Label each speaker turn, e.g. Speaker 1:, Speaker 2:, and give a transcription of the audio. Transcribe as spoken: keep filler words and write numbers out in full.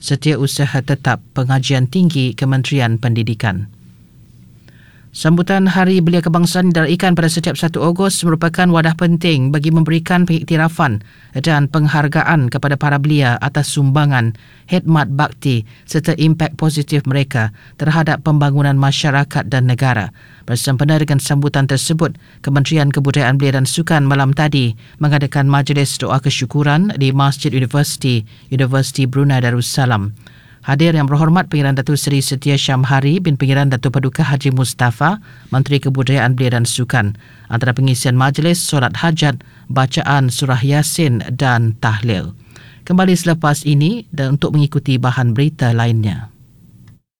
Speaker 1: Setiausaha Tetap Pengajian Tinggi Kementerian Pendidikan. Sambutan Hari Belia Kebangsaan diraikan pada setiap satu Ogos merupakan wadah penting bagi memberikan pengiktirafan dan penghargaan kepada para belia atas sumbangan, khidmat bakti serta impak positif mereka terhadap pembangunan masyarakat dan negara. Bersempena dengan sambutan tersebut, Kementerian Kebudayaan Belia dan Sukan malam tadi mengadakan majlis doa kesyukuran di Masjid Universiti, Universiti Brunei Darussalam. Hadir Yang Berhormat Pengiran Datuk Seri Setia Syamhari bin Pengiran Datuk Paduka Haji Mustafa, Menteri Kebudayaan Belia dan Sukan. Antara pengisian majlis, solat hajat, bacaan surah Yasin dan tahlil. Kembali selepas ini dan untuk mengikuti bahan berita lainnya.